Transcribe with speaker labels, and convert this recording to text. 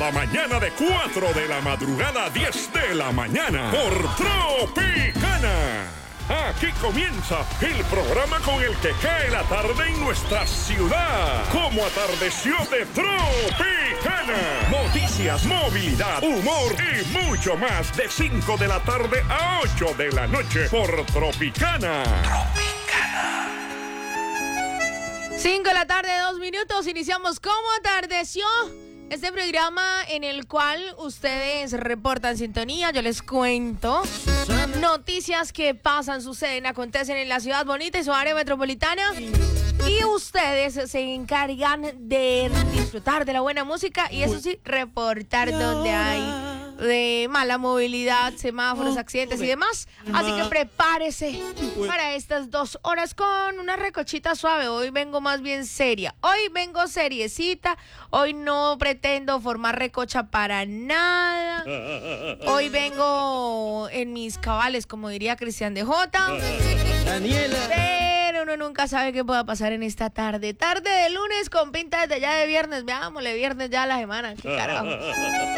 Speaker 1: cada mañana de 4 de la madrugada a 10 de la mañana por Tropicana. Aquí comienza el programa con el que cae la tarde en nuestra ciudad. Como atardeció de Tropicana. Noticias, movilidad, humor y mucho más de 5 de la tarde a 8 de la noche por Tropicana.
Speaker 2: 5 de la tarde, 2 minutos. Iniciamos Como atardeció. Este programa en el cual ustedes reportan sintonía, yo les cuento noticias que pasan, suceden, acontecen en la ciudad bonita y su área metropolitana. Y ustedes se encargan de disfrutar de la buena música y eso sí, reportar donde hay de mala movilidad, semáforos, accidentes y demás. Así que prepárese para estas 2 horas con una recochita suave. Hoy vengo más bien seria. Hoy vengo seriecita. Hoy no pretendo formar recocha para nada. Hoy vengo en mis cabales, como diría Cristian DJ.
Speaker 3: Daniela.
Speaker 2: Pero uno nunca sabe qué pueda pasar en esta tarde. Tarde de lunes con pinta desde ya de viernes. Veámosle, viernes ya a la semana. ¿Qué carajo?